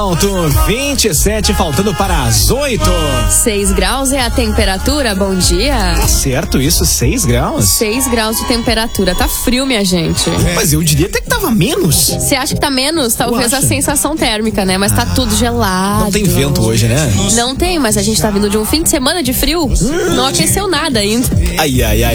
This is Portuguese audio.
Planalto, 27, faltando para as 8. 6 graus é a temperatura, bom dia. Tá certo isso, 6 graus? 6 graus de temperatura, tá frio, minha gente. Mas eu diria até que tava menos. Você acha que tá menos? Talvez a acho. sensação térmica, né? Mas tá tudo gelado. Não tem vento hoje, né? Não tem, mas a gente tá vindo de um fim de semana de frio. Não aqueceu nada ainda. Ai, ai, ai.